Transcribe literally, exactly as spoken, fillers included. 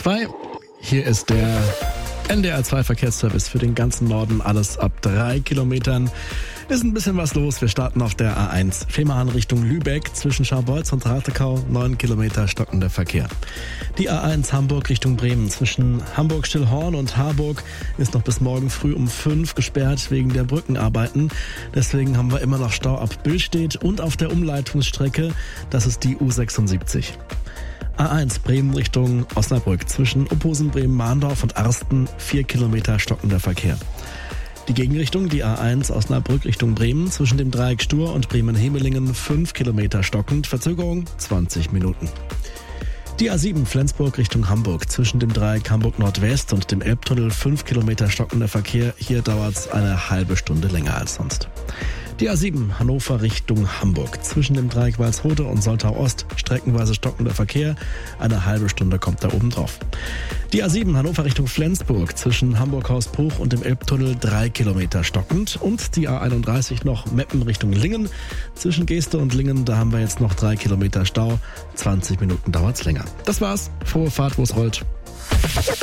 zwei. Hier ist der N D R zwei Verkehrsservice für den ganzen Norden. Alles ab drei Kilometern. Ist ein bisschen was los. Wir starten auf der A eins. Fehmarn Richtung Lübeck zwischen Scharbeutz und Ratekau. neun Kilometer stockender Verkehr. Die A eins Hamburg Richtung Bremen zwischen Hamburg-Stillhorn und Harburg ist noch bis morgen früh um fünf gesperrt wegen der Brückenarbeiten. Deswegen haben wir immer noch Stau ab Billstedt und auf der Umleitungsstrecke. Das ist die U sechsundsiebzig. A eins Bremen Richtung Osnabrück zwischen Opposen, Bremen-Mahndorf und Arsten. vier Kilometer stockender Verkehr. Die Gegenrichtung, die A eins Osnabrück Richtung Bremen zwischen dem Dreieck Stur und Bremen-Hemelingen. fünf Kilometer stockend, Verzögerung zwanzig Minuten. Die A sieben Flensburg Richtung Hamburg zwischen dem Dreieck Hamburg-Nordwest und dem Elbtunnel. fünf Kilometer stockender Verkehr. Hier dauert es eine halbe Stunde länger als sonst. Die A sieben Hannover Richtung Hamburg zwischen dem Dreieck Walsrode und Soltau-Ost. Streckenweise stockender Verkehr. Eine halbe Stunde kommt da oben drauf. Die A sieben Hannover Richtung Flensburg zwischen Hamburg-Hausbruch und dem Elbtunnel. drei Kilometer stockend. Und die A einunddreißig noch Meppen Richtung Lingen. Zwischen Geeste und Lingen, da haben wir jetzt noch drei Kilometer Stau. zwanzig Minuten dauert's länger. Das war's. Frohe Fahrt, wo es rollt.